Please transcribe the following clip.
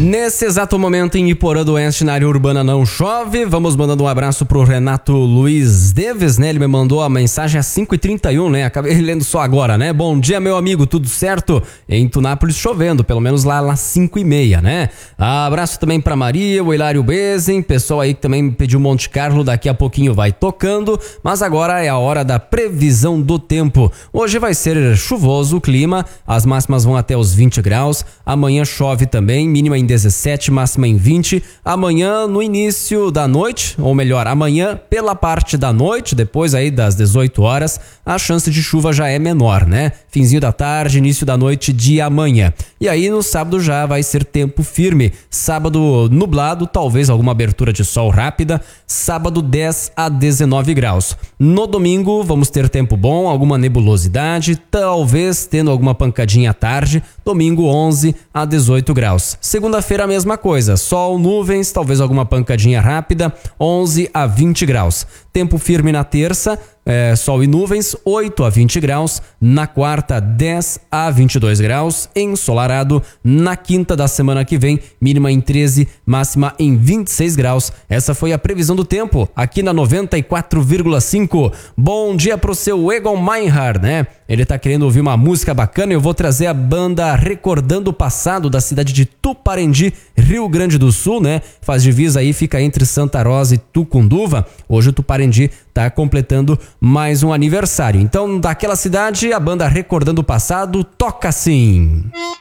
Nesse exato momento em Iporã do Oeste, na área urbana, não chove. Vamos mandando um abraço pro Renato Luiz Deves, né? Ele me mandou a mensagem às 5h31, né? Acabei lendo só agora, né? Bom dia, meu amigo, tudo certo? Em Tunápolis chovendo, pelo menos lá às 5h30, né? Abraço também pra Maria, o Hilário Bezen, pessoal aí que também me pediu Monte Carlo, daqui a pouquinho vai tocando, mas agora é a hora da previsão do tempo. Hoje vai ser chuvoso o clima, as máximas vão até os 20 graus, amanhã chove também, mínima em 17, máxima em 20. Amanhã no início da noite, ou melhor, amanhã pela parte da noite, depois aí das 18 horas, a chance de chuva já é menor, né? Finzinho da tarde, início da noite de amanhã. E aí no sábado já vai ser tempo firme. Sábado nublado, talvez alguma abertura de sol rápida. Sábado 10 a 19 graus. No domingo vamos ter tempo bom, alguma nebulosidade, talvez tendo alguma pancadinha à tarde. Domingo 11 a 18 graus. Segunda-feira a mesma coisa, sol, nuvens, talvez alguma pancadinha rápida, 11 a 20 graus. Tempo firme na terça, sol e nuvens, 8 a 20 graus. Na quarta, 10 a 22 graus, ensolarado. Na quinta da semana que vem, mínima em 13, máxima em 26 graus. Essa foi a previsão do tempo aqui na 94,5. Bom dia pro seu Egon Meinhard, né? Ele tá querendo ouvir uma música bacana. Eu vou trazer a banda Recordando o Passado, da cidade de Tuparendi, Rio Grande do Sul, né? Faz divisa aí, fica entre Santa Rosa e Tucunduva. Hoje o Tuparendi tá completando mais um aniversário. Então, daquela cidade, a banda Recordando o Passado toca assim.